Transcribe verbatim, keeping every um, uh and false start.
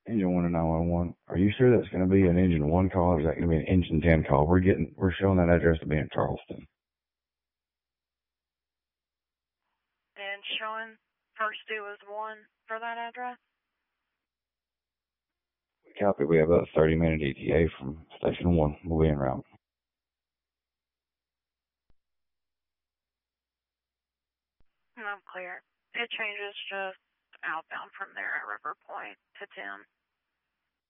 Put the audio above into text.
Engine one to nine one one. Are you sure that's going to be an engine one call, or is that going to be an engine ten call? We're getting, we're showing that address to be in Charleston. And showing first due is one for that address? Copy. We have about a thirty minute E T A from station one. We'll be en route. I'm clear. It changes just outbound from there at River Point to ten.